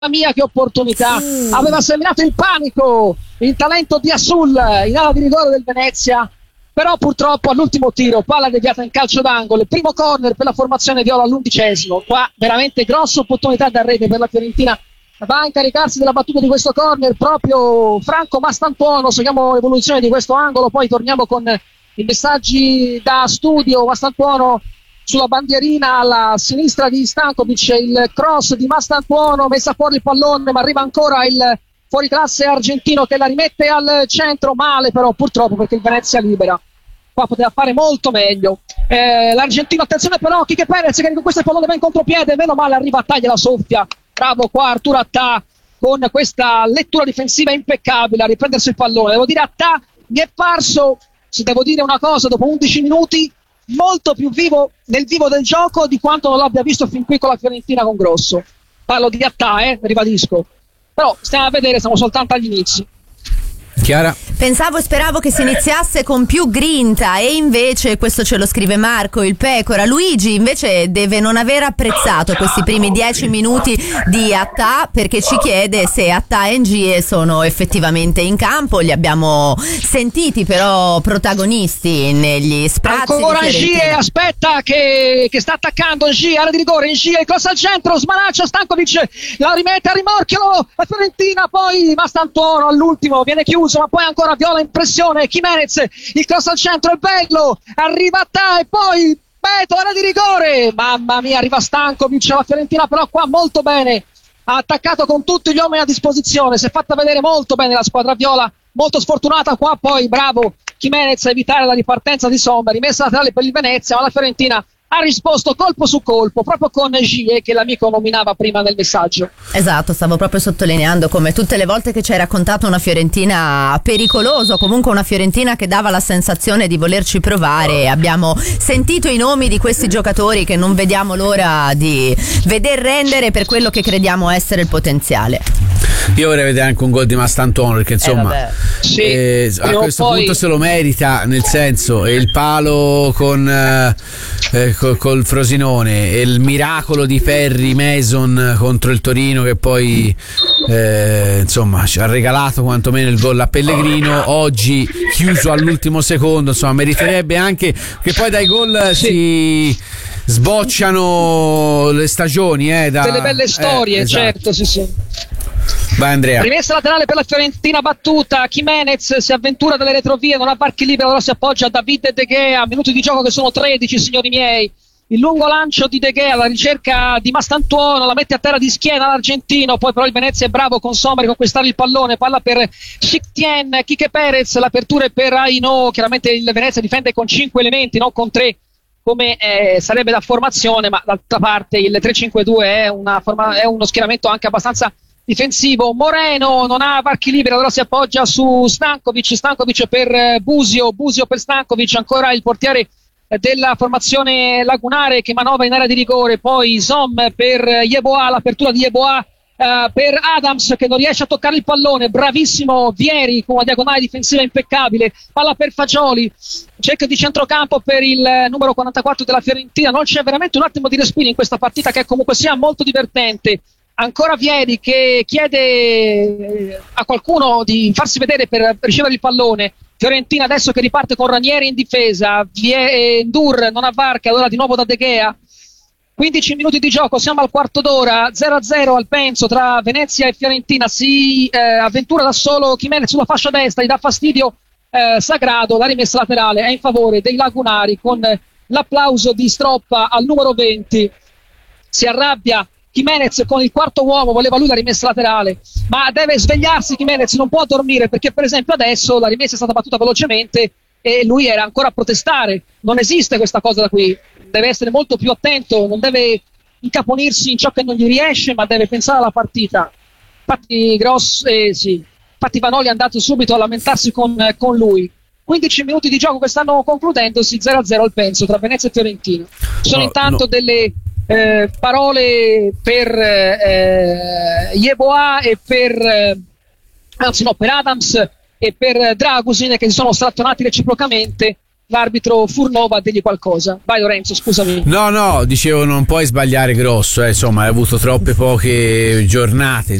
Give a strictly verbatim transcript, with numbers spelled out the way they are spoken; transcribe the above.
mia che opportunità, aveva seminato il panico il talento di Assul in ala di rigore del Venezia, però purtroppo all'ultimo tiro palla deviata in calcio d'angolo, il primo corner per la formazione viola all'undicesimo. Qua veramente grossa opportunità da rete per la Fiorentina, va a incaricarsi della battuta di questo corner proprio Franco Mastantuono. Seguiamo l'evoluzione di questo angolo, poi torniamo con i messaggi da studio. Mastantuono sulla bandierina alla sinistra di Stankovic, il cross di Mastantuono, messa fuori il pallone, ma arriva ancora il fuoriclasse argentino che la rimette al centro, male però purtroppo perché il Venezia libera. Qua poteva fare molto meglio eh, l'argentino. Attenzione però Quique Perez che con questo pallone va in contropiede, meno male arriva a taglia la soffia. Bravo qua Arturo Attà con questa lettura difensiva impeccabile a riprendersi il pallone. Devo dire, Attà mi è parso, se devo dire una cosa, dopo undici minuti molto più vivo nel vivo del gioco di quanto non l'abbia visto fin qui con la Fiorentina con Grosso. Parlo di Attà, eh, ribadisco. Però stiamo a vedere, siamo soltanto agli inizi. Chiara? Pensavo e speravo che si iniziasse con più grinta e invece, questo ce lo scrive Marco il Pecora, Luigi invece deve non aver apprezzato questi primi dieci minuti di Attà, perché ci chiede se Attà e Ngie sono effettivamente in campo. Li abbiamo sentiti però protagonisti negli sprazzi. Ancora Ngie, aspetta che, che sta attaccando Ngie, area di rigore, Ngie, il cross al centro, smanaccia Stankovic, la rimette a rimorchio la Fiorentina, poi Mastantuono all'ultimo viene chiuso, ma poi ancora viola in pressione Jimenez, il cross al centro è bello, arriva Attà e poi Beto, area di rigore, mamma mia, arriva Stankovic, la Fiorentina però qua molto bene, ha attaccato con tutti gli uomini a disposizione, si è fatta vedere molto bene la squadra viola, molto sfortunata qua poi, bravo Jimenez a evitare la ripartenza di Sommer, rimessa laterale per il Venezia, ma la Fiorentina ha risposto colpo su colpo proprio con Gie che l'amico nominava prima nel messaggio. Esatto, stavo proprio sottolineando come tutte le volte che ci hai raccontato una Fiorentina pericolosa, comunque una Fiorentina che dava la sensazione di volerci provare. Abbiamo sentito i nomi di questi giocatori che non vediamo l'ora di veder rendere per quello che crediamo essere il potenziale. Io vorrei vedere anche un gol di Mastantuono perché insomma eh sì, eh, a questo poi... punto se lo merita, nel senso, e il palo con eh, col, col Frosinone e il miracolo di Perry Mason contro il Torino che poi eh, insomma ci ha regalato quantomeno il gol a Pellegrino, oggi chiuso all'ultimo secondo, insomma meriterebbe anche che poi dai gol sì. si sbocciano le stagioni eh, da, delle belle storie eh, esatto. Certo, sì sì. Vai Andrea. Rimessa laterale per la Fiorentina battuta, Jimenez si avventura dalle retrovie, non ha varchi liberi, allora si appoggia a David De Gea, minuti di gioco che sono tredici signori miei, il lungo lancio di De Gea alla ricerca di Mastantuono, la mette a terra di schiena l'argentino, poi però il Venezia è bravo con Sommer a conquistare il pallone, palla per Schiktien, Quique Perez, l'apertura è per Aino, chiaramente il Venezia difende con cinque elementi, non con tre come eh, sarebbe da formazione, ma d'altra parte il tre cinque due è, una forma, è uno schieramento anche abbastanza difensivo. Moreno non ha varchi liberi, allora si appoggia su Stankovic, Stankovic per Busio, Busio per Stankovic, ancora il portiere della formazione lagunare che manovra in area di rigore, poi Zom per Yeboah, l'apertura di Yeboah uh, per Adams che non riesce a toccare il pallone, bravissimo Vieri con una diagonale difensiva impeccabile, palla per Fagioli, cerca di centrocampo per il numero quarantaquattro della Fiorentina, non c'è veramente un attimo di respiro in questa partita che comunque sia molto divertente. Ancora Vieri che chiede a qualcuno di farsi vedere per ricevere il pallone. Fiorentina adesso che riparte con Ranieri in difesa, Ndur non avvarca, allora di nuovo da De Gea. quindici minuti di gioco, siamo al quarto d'ora, zero a zero al Penso tra Venezia e Fiorentina, si eh, avventura da solo Jimenez sulla fascia destra, gli dà fastidio eh, Sagrado, la rimessa laterale è in favore dei lagunari con l'applauso di Stroppa al numero venti, si arrabbia Jimenez con il quarto uomo, voleva lui la rimessa laterale, ma deve svegliarsi Jimenez, non può dormire perché per esempio adesso la rimessa è stata battuta velocemente e lui era ancora a protestare, non esiste questa cosa da qui, deve essere molto più attento, non deve incaponirsi in ciò che non gli riesce ma deve pensare alla partita. Infatti Gross, eh, sì, infatti Vanoli è andato subito a lamentarsi con, con lui. quindici minuti di gioco che stanno concludendosi, zero a zero al Penso tra Venezia e Fiorentina. Ci sono no, intanto no. delle Eh, parole per eh, Yeboah e per eh, anzi no per Adams e per Dragusin che si sono strattonati reciprocamente. l'arbitro Furnova a dirgli qualcosa. Vai Lorenzo, scusami. No, no, dicevo non puoi sbagliare grosso, eh, insomma, hai avuto troppe poche giornate.